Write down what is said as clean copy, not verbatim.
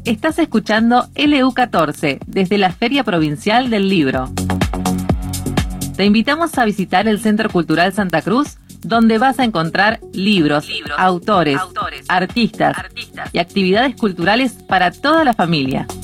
Estás escuchando LU14 desde la Feria Provincial del Libro. Te invitamos a visitar el Centro Cultural Santa Cruz, donde vas a encontrar libros, autores, artistas y actividades culturales para toda la familia.